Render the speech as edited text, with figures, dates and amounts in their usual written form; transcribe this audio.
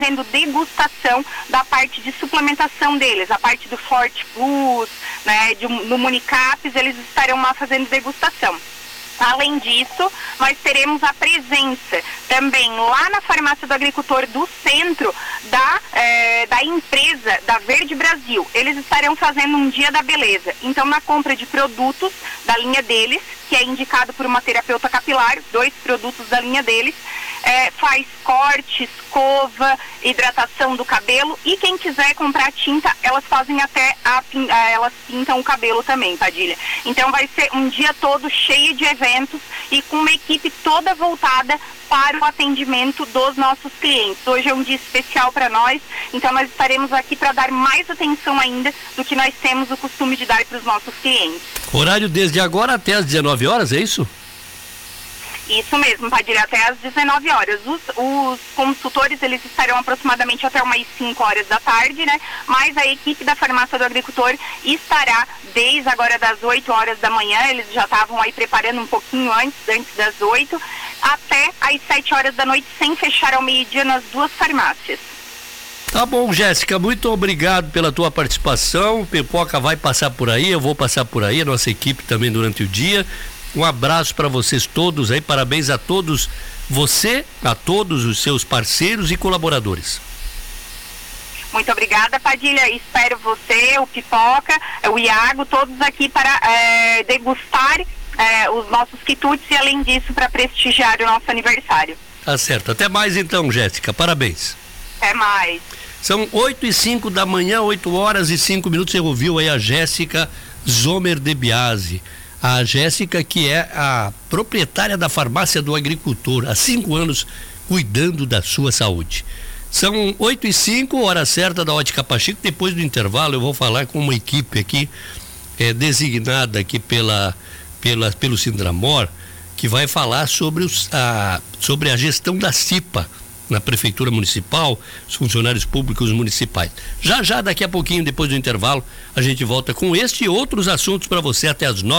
fazendo degustação da parte de suplementação deles, a parte do Forte Plus, né, no Municaps, eles estarão lá fazendo degustação. Além disso, nós teremos a presença também lá na Farmácia do Agricultor do centro da empresa da Verde Brasil. Eles estarão fazendo um dia da beleza. Então, na compra de produtos da linha deles, que é indicado por uma terapeuta capilar, 2 produtos da linha deles, faz corte, escova, hidratação do cabelo, e quem quiser comprar tinta, elas fazem até elas pintam o cabelo também, Padilha. Então vai ser um dia todo cheio de eventos e com uma equipe toda voltada para o atendimento dos nossos clientes. Hoje é um dia especial para nós, então nós estaremos aqui para dar mais atenção ainda do que nós temos o costume de dar para os nossos clientes. Horário desde agora até às 19 horas, é isso? Isso mesmo, Padilha, até às 19 horas. Os consultores, eles estarão aproximadamente até umas 5 horas da tarde, né? Mas a equipe da Farmácia do Agricultor estará desde agora das 8 horas da manhã, eles já estavam aí preparando um pouquinho antes das 8, até às 7 horas da noite, sem fechar ao meio-dia nas 2 farmácias. Tá bom, Jéssica, muito obrigado pela tua participação. O Pipoca vai passar por aí, eu vou passar por aí, a nossa equipe também durante o dia. Um abraço para vocês todos aí, parabéns a todos, a todos os seus parceiros e colaboradores. Muito obrigada, Padilha, espero você, o Pipoca, o Iago, todos aqui para degustar os nossos quitutes e além disso para prestigiar o nosso aniversário. Tá certo, até mais então, Jéssica, parabéns. Até mais. São 8:05 da manhã, 8 horas e 5 minutos, você ouviu aí a Jéssica Zomer de Biasi. A Jéssica, que é a proprietária da Farmácia do Agricultor, há 5 anos cuidando da sua saúde. São 8:05, hora certa da Ótica Pacheco. Depois do intervalo eu vou falar com uma equipe aqui designada aqui pelo Sindramor, que vai falar sobre a gestão da CIPA na Prefeitura Municipal, os funcionários públicos municipais. Já daqui a pouquinho, depois do intervalo, a gente volta com este e outros assuntos para você até as 9.